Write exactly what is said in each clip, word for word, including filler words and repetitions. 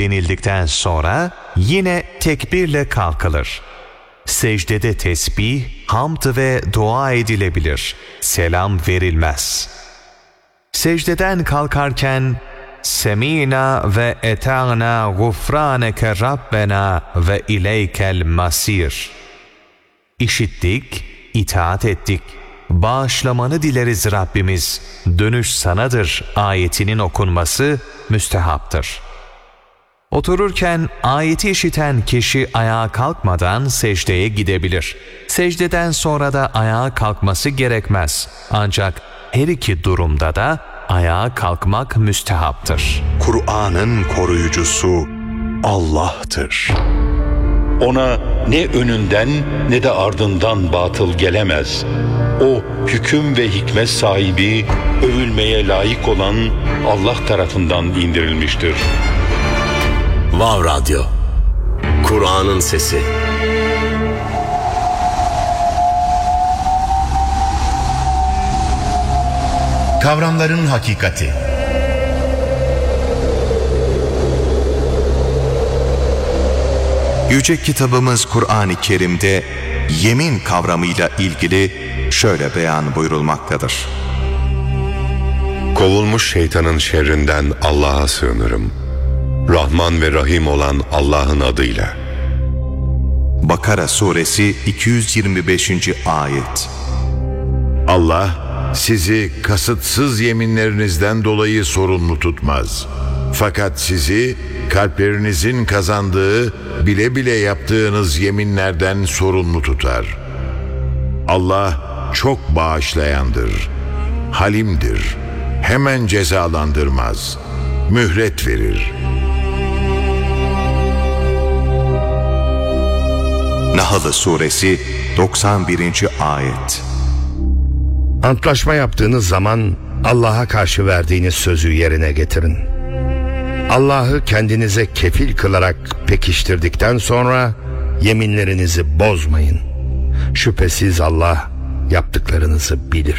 denildikten sonra yine tekbirle kalkılır. Secdede tesbih, hamd ve dua edilebilir. Selam verilmez. Secdeden kalkarken Semina ve eta'na gufraneke Rabbena ve ileykel masir. İşittik, itaat ettik. Bağışlamanı dileriz Rabbimiz. Dönüş sanadır ayetinin okunması müstehaptır. Otururken ayeti işiten kişi ayağa kalkmadan secdeye gidebilir. Secdeden sonra da ayağa kalkması gerekmez. Ancak her iki durumda da ayağa kalkmak müstehaptır. Kur'an'ın koruyucusu Allah'tır. Ona ne önünden ne de ardından batıl gelemez. O hüküm ve hikmet sahibi, övülmeye layık olan Allah tarafından indirilmiştir. Vav Radyo, Kur'an'ın sesi. Kavramların hakikati. Yüce kitabımız Kur'an-ı Kerim'de yemin kavramıyla ilgili şöyle beyan buyurulmaktadır. Kovulmuş şeytanın şerrinden Allah'a sığınırım. Rahman ve Rahim olan Allah'ın adıyla. Bakara suresi iki yüz yirmi beşinci ayet. Allah sizi kasıtsız yeminlerinizden dolayı sorumlu tutmaz. Fakat sizi kalplerinizin kazandığı, bile bile yaptığınız yeminlerden sorumlu tutar. Allah çok bağışlayandır, halimdir, hemen cezalandırmaz, mühlet verir. Nahl suresi doksan birinci ayet. Antlaşma yaptığınız zaman Allah'a karşı verdiğiniz sözü yerine getirin. Allah'ı kendinize kefil kılarak pekiştirdikten sonra yeminlerinizi bozmayın. Şüphesiz Allah yaptıklarınızı bilir.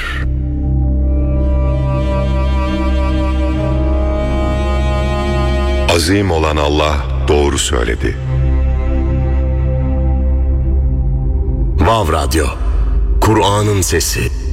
Azim olan Allah doğru söyledi. Vav Radyo, Kur'an'ın sesi.